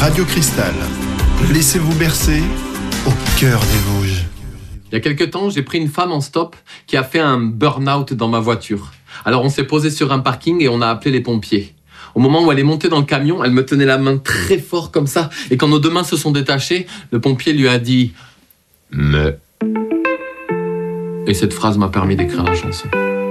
Radio Cristal. Laissez-vous bercer au cœur des Vosges. Il y a quelques temps, j'ai pris une femme en stop qui a fait un burn-out dans ma voiture. Alors on s'est posé sur un parking et on a appelé les pompiers. Au moment où elle est montée dans le camion, elle me tenait la main très fort comme ça. Et quand nos deux mains se sont détachées, le pompier lui a dit « Mais ». Et cette phrase m'a permis d'écrire la chanson.